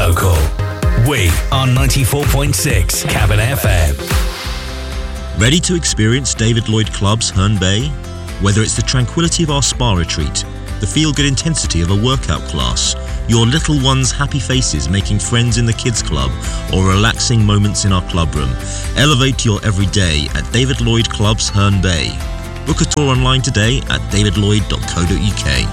local. We are 94.6 Cabin FM. Ready to experience David Lloyd Club's Herne Bay? Whether it's the tranquility of our spa retreat, the feel-good intensity of a workout class, your little one's happy faces making friends in the kids club, or relaxing moments in our club room, elevate your everyday at David Lloyd Club's Herne Bay. Book a tour online today at davidlloyd.co.uk.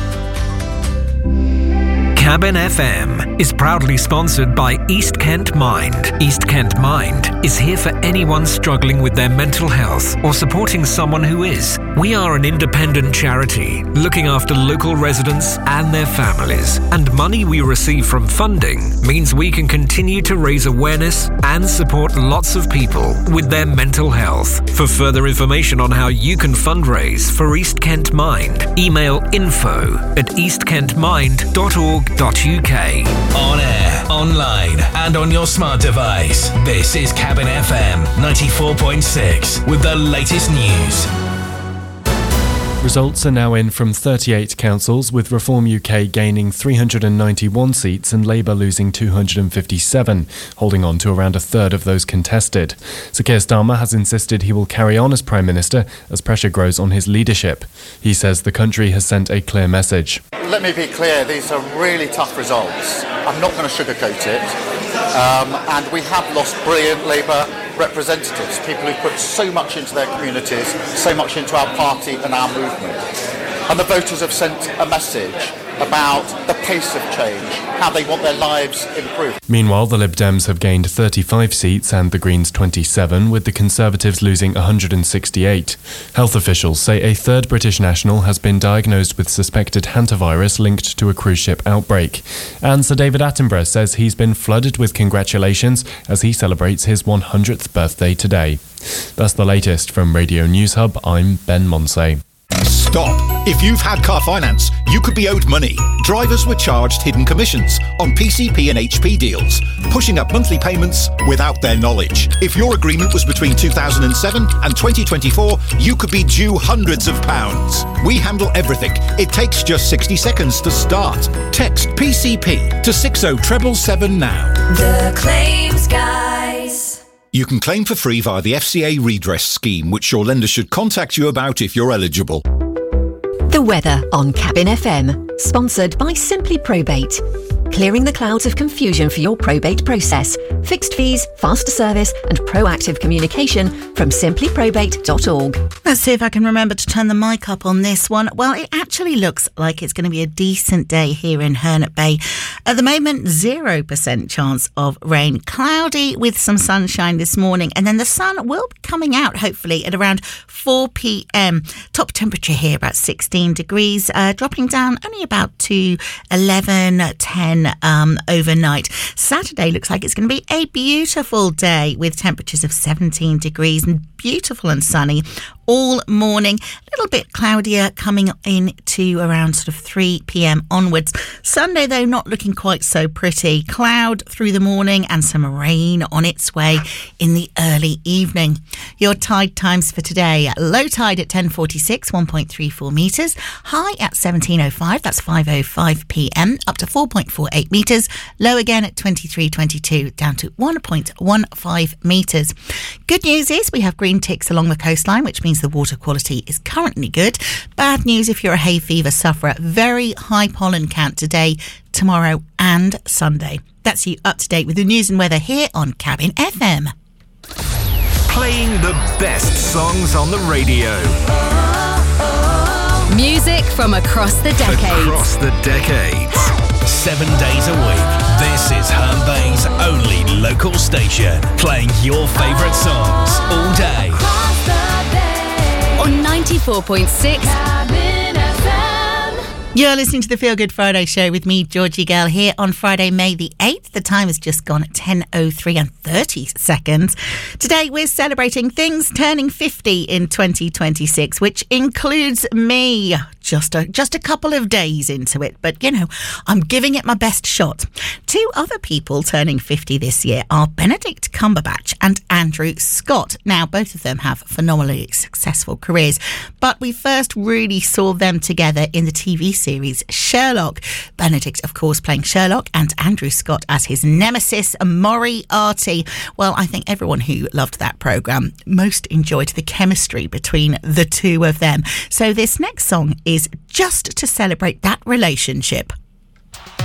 Cabin FM is proudly sponsored by East Kent Mind. East Kent Mind is here for anyone struggling with their mental health or supporting someone who is. We are an independent charity looking after local residents and their families, and money we receive from funding means we can continue to raise awareness and support lots of people with their mental health. For further information on how you can fundraise for East Kent Mind, email info@eastkentmind.org.uk. On air, online, and on your smart device. This is Cabin FM 94.6 with the latest news. Results are now in from 38 councils, with Reform UK gaining 391 seats and Labour losing 257, holding on to around a third of those contested. Sir Keir Starmer has insisted he will carry on as Prime Minister as pressure grows on his leadership. He says the country has sent a clear message. Let me be clear, these are really tough results. I'm not going to sugarcoat it. And we have lost brilliant Labour representatives, people who put so much into their communities, so much into our party and our movement. And the voters have sent a message about the pace of change, how they want their lives improved. Meanwhile, the Lib Dems have gained 35 seats and the Greens 27, with the Conservatives losing 168. Health officials say a third British national has been diagnosed with suspected hantavirus linked to a cruise ship outbreak. And Sir David Attenborough says he's been flooded with congratulations as he celebrates his 100th birthday today. That's the latest from Radio News Hub. I'm Ben Monsey. Stop! If you've had car finance, you could be owed money. Drivers were charged hidden commissions on PCP and HP deals, pushing up monthly payments without their knowledge. If your agreement was between 2007 and 2024, you could be due hundreds of pounds. We handle everything. It takes just 60 seconds to start. Text PCP to 60777 now. The Claims Guys. You can claim for free via the FCA redress scheme, which your lender should contact you about if you're eligible. The weather on Cabin FM, sponsored by Simply Probate. Clearing the clouds of confusion for your probate process. Fixed fees, faster service and proactive communication from simplyprobate.org. Let's see if I can remember to turn the mic up on this one. Well, it actually looks like it's going to be a decent day here in Herne Bay. At the moment, 0% chance of rain. Cloudy with some sunshine this morning, and then the sun will be coming out hopefully at around 4 p.m. Top temperature here about 16 degrees, dropping down only about to 11, 10 overnight. Saturday looks like it's going to be a beautiful day with temperatures of 17 degrees and beautiful and sunny all morning. A little bit cloudier coming into around sort of 3 p.m. onwards. Sunday, though, not looking quite so pretty. Cloud through the morning and some rain on its way in the early evening. Your tide times for today. Low tide at 10:46, 1.34 metres. High at 17:05, that's 5:05 p.m. Up to 4.48 metres. Low again at 23:22, down to 1.15 metres. Good news is we have green ticks along the coastline, which means the water quality is currently good. Bad news if you're a hay fever sufferer. Very high pollen count today, tomorrow and Sunday. That's you up to date with the news and weather here on Cabin FM. Playing the best songs on the radio. Music from across the decades. Across the decades. 7 days a week. This is Herne Bay's only local station, playing your favourite songs all day. On 94.6 Cabin FM. You're listening to the Feel Good Friday show with me, Georgie Gale, here on Friday, May the 8th. The time has just gone at 10:03 and 30 seconds. Today, we're celebrating things turning 50 in 2026, which includes me. Just a couple of days into it, but, you know, I'm giving it my best shot. Two other people turning 50 this year are Benedict Cumberbatch and Andrew Scott. Now, both of them have phenomenally successful careers, but we first really saw them together in the TV series Sherlock. Benedict, of course, playing Sherlock, and Andrew Scott as his nemesis, Moriarty. Well, I think everyone who loved that programme most enjoyed the chemistry between the two of them. So this next song is just to celebrate that relationship.